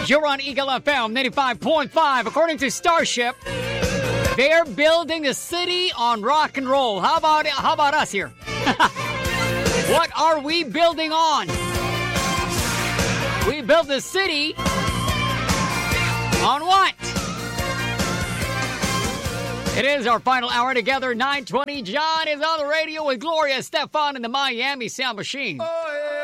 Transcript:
You're on Eagle FM 95.5. According to Starship, they're building a city on rock and roll. How about us here? What are we building on? We built a city on what? It is our final hour together, 9:20. John is on the radio with Gloria Estefan and the Miami Sound Machine.